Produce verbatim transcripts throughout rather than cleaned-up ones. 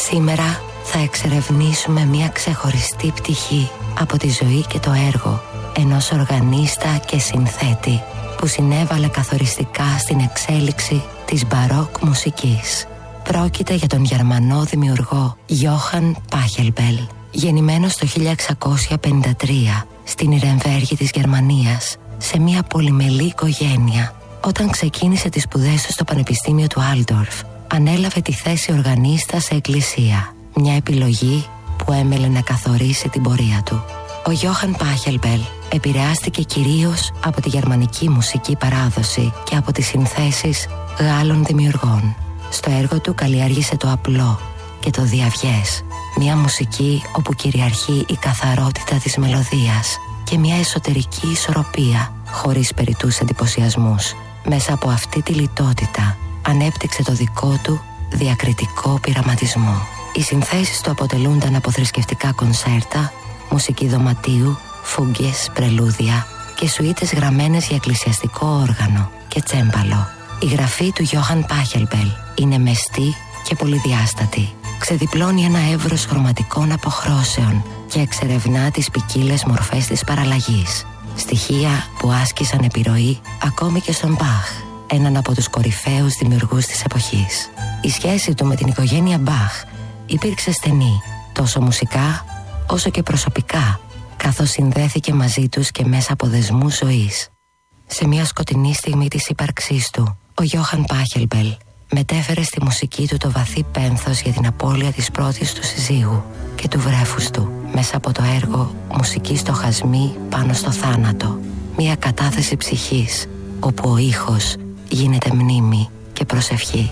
Σήμερα θα εξερευνήσουμε μια ξεχωριστή πτυχή από τη ζωή και το έργο ενός οργανίστα και συνθέτη που συνέβαλε καθοριστικά στην εξέλιξη της μπαρόκ μουσικής. Πρόκειται για τον Γερμανό δημιουργό Johann Pachelbel, γεννημένος το χίλια εξακόσια πενήντα τρία στην Ιρεμβέργη της Γερμανίας, σε μια πολυμελή οικογένεια. Όταν ξεκίνησε τις σπουδές του στο Πανεπιστήμιο του Άλντορφ, ανέλαβε τη θέση οργανίστα σε εκκλησία, μια επιλογή που έμελε να καθορίσει την πορεία του. Ο Johann Pachelbel επηρεάστηκε κυρίως από τη γερμανική μουσική παράδοση και από τις συνθέσεις Γάλλων δημιουργών. Στο έργο του καλλιέργησε το απλό και το διαυγές, μια μουσική όπου κυριαρχεί η καθαρότητα της μελωδίας και μια εσωτερική ισορροπία χωρίς περιττούς εντυπωσιασμούς. Μέσα από αυτή τη λιτότητα ανέπτυξε το δικό του διακριτικό πειραματισμό. Οι συνθέσεις του αποτελούνταν από θρησκευτικά κονσέρτα, μουσική δωματίου, φούγκες, πρελούδια και σουίτες γραμμένες για εκκλησιαστικό όργανο και τσέμπαλο. Η γραφή του Johann Pachelbel είναι μεστή και πολυδιάστατη. Ξεδιπλώνει ένα εύρος χρωματικών αποχρώσεων και εξερευνά τις ποικίλες μορφές της παραλλαγής. Στοιχεία που άσκησαν επιρροή ακόμη και στον Μπαχ, έναν από τους κορυφαίους δημιουργούς της εποχής. Η σχέση του με την οικογένεια Μπαχ υπήρξε στενή, τόσο μουσικά όσο και προσωπικά, καθώς συνδέθηκε μαζί τους και μέσα από δεσμούς ζωής. Σε μια σκοτεινή στιγμή της ύπαρξής του, ο Johann Pachelbel μετέφερε στη μουσική του το βαθύ πένθος για την απώλεια της πρώτης του συζύγου και του βρέφους του, μέσα από το έργο «Μουσική στοχασμή πάνω στο θάνατο», μια κατάθεση ψυχής, όπου ο ήχος γίνεται μνήμη και προσευχή.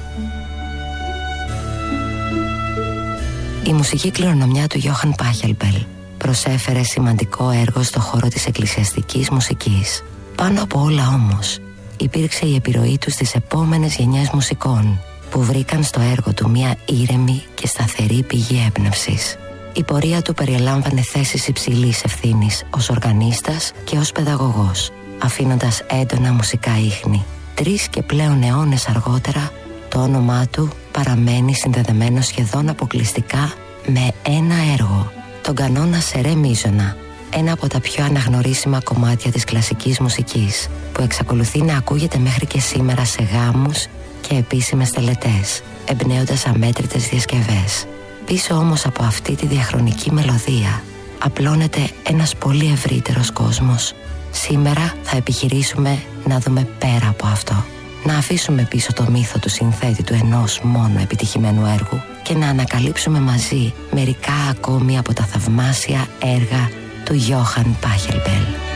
Η μουσική κληρονομιά του Johann Pachelbel προσέφερε σημαντικό έργο στο χώρο της εκκλησιαστικής μουσικής. Πάνω από όλα όμως, υπήρξε η επιρροή του στις επόμενες γενιές μουσικών, που βρήκαν στο έργο του μια ήρεμη και σταθερή πηγή έμπνευσης. Η πορεία του περιελάμβανε θέσεις υψηλής ευθύνης ως οργανίστας και ως παιδαγωγός, αφήνοντας έντονα μουσικά ίχνη. Τρεις και πλέον αιώνες αργότερα, το όνομά του παραμένει συνδεδεμένο σχεδόν αποκλειστικά με ένα έργο, τον κανόνα σε ρε μίζωνα, ένα από τα πιο αναγνωρίσιμα κομμάτια της κλασικής μουσικής, που εξακολουθεί να ακούγεται μέχρι και σήμερα σε γάμους και επίσημες τελετές, εμπνέοντας αμέτρητες διασκευές. Πίσω όμως από αυτή τη διαχρονική μελωδία απλώνεται ένας πολύ ευρύτερος κόσμος. Σήμερα θα επιχειρήσουμε να δούμε πέρα από αυτό, να αφήσουμε πίσω το μύθο του συνθέτη του ενός μόνο επιτυχημένου έργου και να ανακαλύψουμε μαζί μερικά ακόμη από τα θαυμάσια έργα του Johann Pachelbel.